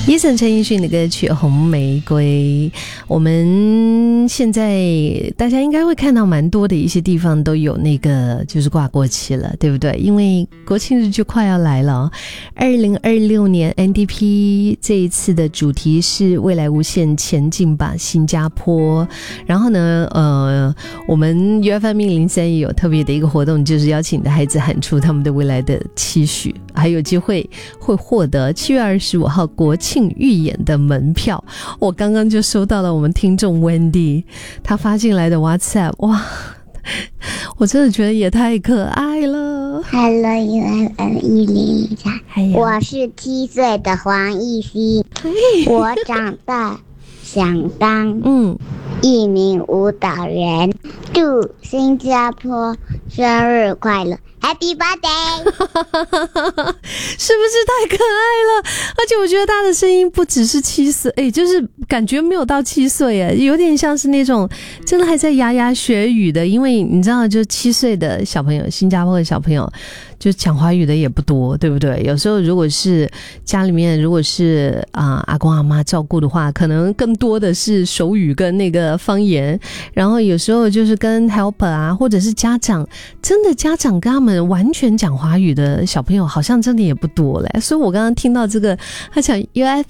Eason 陈奕迅的歌曲《红玫瑰》，我们现在大家应该会看到蛮多的一些地方都有那个就是挂国旗了，对不对？因为国庆日就快要来了。2026年 NDP 这一次的主题是未来无限前进吧新加坡。然后呢我们 UFM103 也有特别的一个活动，就是邀请你的孩子喊出他们的未来的期许，还有机会会获得7月25号国庆预演的门票。我刚刚就收到了我们听众 Wendy 他发进来的 WhatsApp， 哇，我真的觉得也太可爱了。 Hello UFM103，我是7岁的黄奕希，我长大想当一名舞蹈人，祝新加坡生日快乐 Happy Birthday 是不是太可爱了？而且我觉得他的声音不只是7岁，就是感觉没有到7岁，有点像是那种真的还在牙牙学语的。因为你知道就7岁的小朋友，新加坡的小朋友就讲华语的也不多，对不对？有时候如果是家里面如果是阿公阿妈照顾的话，可能更多的是手语跟那个方言，然后有时候就是跟 helper 或者是家长，真的家长跟他们完全讲华语的小朋友好像真的也不多嘞。所以我刚刚听到这个他讲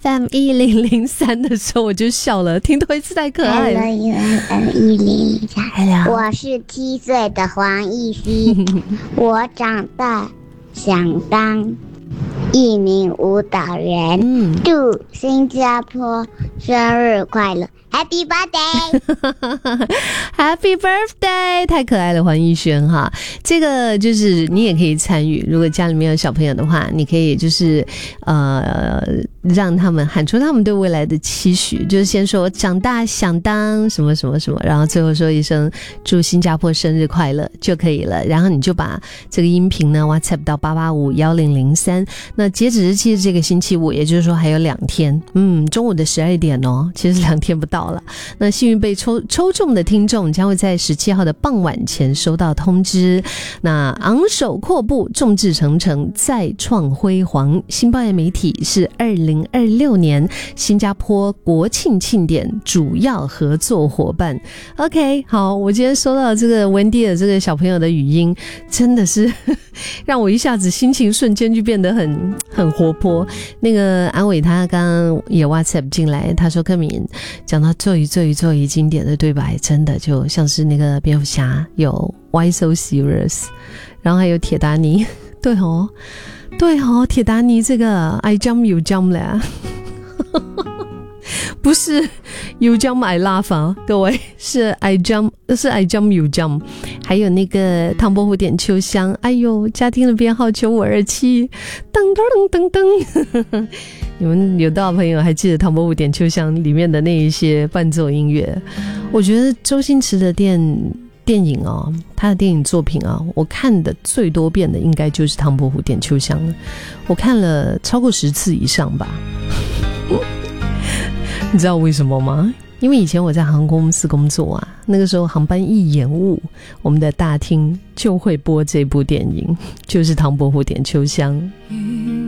UFM1003 的时候我就笑了，听多一次太可爱了。 Hello UFM103， 我是7岁的黄奕希我长大想当一名舞蹈人，祝新加坡生日快乐 Happy Birthday Happy Birthday 太可爱了黄奕轩哈。这个就是你也可以参与，如果家里面有小朋友的话，你可以就是让他们喊出他们对未来的期许，就是先说长大想当什么什么什么，然后最后说一声祝新加坡生日快乐就可以了。然后你就把这个音频呢 WhatsApp 到8851003，那截止日期是这个星期五，也就是说还有2天，中午的12点其实2天不到了。那幸运被抽中的听众将会在17号的傍晚前收到通知。那昂首阔步，众志成城，再创辉煌。新报业媒体是2026年新加坡国庆庆典主要合作伙伴。 OK， 好，我今天收到这个 Wendy 的这个小朋友的语音，真的是让我一下子心情瞬间就变得很活泼。那个安伟他刚刚也 WhatsApp 进来，他说柯敏讲到最经典的对白，真的就像是那个蝙蝠侠有 Why so serious， 然后还有铁达尼，对哦，铁达尼这个 I jump you jump 了不是 you jump I laugh 各位，是 I jump you jump。 还有那个唐伯虎点秋香，哎呦，家庭的编号9527，噔噔噔噔你们有多少朋友还记得唐伯虎点秋香里面的那一些伴奏音乐？我觉得周星驰的电影他的电影作品我看的最多遍的应该就是唐伯虎点秋香了，我看了超过10次以上吧你知道为什么吗？因为以前我在航空公司工作那个时候航班一延误，我们的大厅就会播这部电影，就是唐伯虎点秋香。